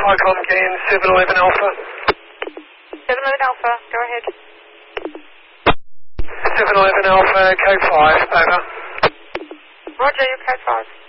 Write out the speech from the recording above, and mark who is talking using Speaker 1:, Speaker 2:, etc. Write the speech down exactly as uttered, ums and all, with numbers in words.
Speaker 1: Tricom getting seven eleven Alpha.
Speaker 2: seven eleven Alpha, go ahead.
Speaker 1: seven eleven Alpha, code five, over.
Speaker 2: Roger, your code five.